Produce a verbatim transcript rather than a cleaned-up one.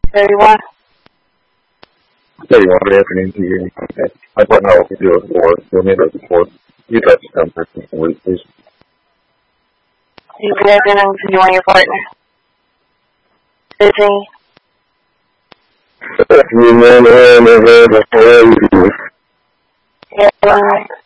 thirty-one. thirty-one, good afternoon to you. Okay. I don't know if you do it for, you'll need it before. You got to come back this week, please. You good afternoon to you and your partner. fifteen. You know, Yeah,